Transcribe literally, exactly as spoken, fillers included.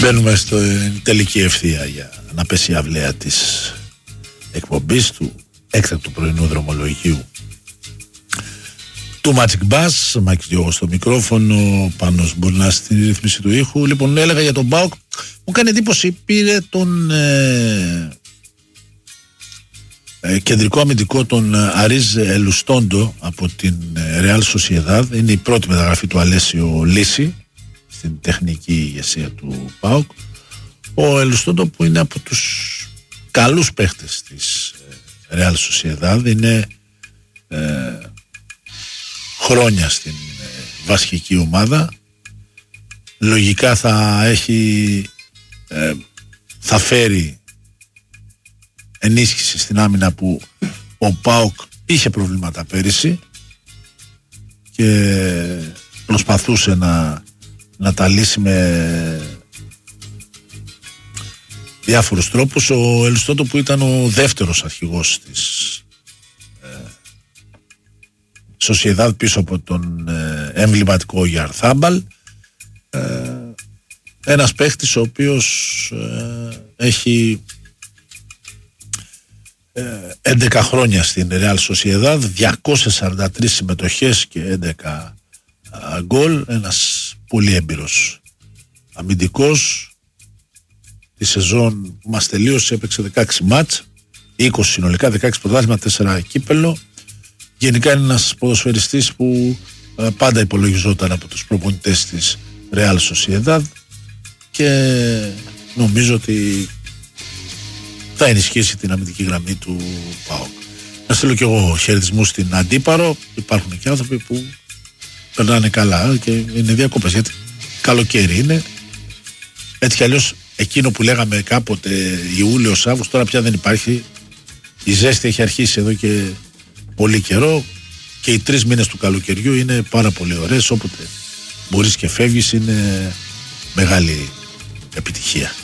Μπαίνουμε στην τελική ευθεία για να πέσει η αυλαία της εκπομπής του έκτακτου πρωινού δρομολογίου του Magic Bass. Μάκης Διώγος στο μικρόφωνο, Πάνος Μπουρνάς στη ρύθμιση του ήχου. Λοιπόν, έλεγα για τον ΠΑΟΚ, μου κάνει εντύπωση, πήρε τον ε, ε, κεντρικό αμυντικό τον Αρίζ Ελουστόντο από την Real Sociedad. Είναι η πρώτη μεταγραφή του Αλέσιο Λύση στην τεχνική ηγεσία του ΠΑΟΚ. Ο Ελουστόντο, που είναι από τους καλούς παίχτες της Real Sociedad, είναι ε, χρόνια στην ε, βασική ομάδα. Λογικά θα έχει ε, θα φέρει ενίσχυση στην άμυνα που ο ΠΑΟΚ είχε προβλήματα πέρυσι και προσπαθούσε να, να τα λύσει με διάφορους τρόπους. Ο Ελουστόντο, που ήταν ο δεύτερος αρχηγός της ε, Σοσιεδάδ πίσω από τον ε, εμβληματικό Γιαρθάμπαλ, ε, ένας παίχτης ο οποίος ε, έχει ε, έντεκα χρόνια στην Real Sociedad, διακόσιες σαράντα τρεις συμμετοχές και έντεκα γκολ, ένας πολύ έμπειρος αμυντικός. Τη σεζόν που μας τελείωσε έπαιξε δεκαέξι μάτς, είκοσι συνολικά, δεκαέξι πρωτάθλημα, τέσσερα κύπελο. Γενικά είναι ένας ποδοσφαιριστής που ε, πάντα υπολογιζόταν από τους προπονητές της Real Sociedad και νομίζω ότι θα ενισχύσει την αμυντική γραμμή του ΠΑΟΚ. Να στείλω και εγώ χαιρετισμούς στην Αντίπαρο. Υπάρχουν και άνθρωποι που περνάνε καλά και είναι διακόπες, γιατί καλοκαίρι είναι. Έτσι κι αλλιώς εκείνο που λέγαμε κάποτε Ιούλιος, Αύγουστος, τώρα πια δεν υπάρχει. Η ζέστη έχει αρχίσει εδώ και πολύ καιρό και οι τρεις μήνες του καλοκαιριού είναι πάρα πολύ ωραίες. Όποτε μπορείς και φεύγεις είναι μεγάλη επιτυχία.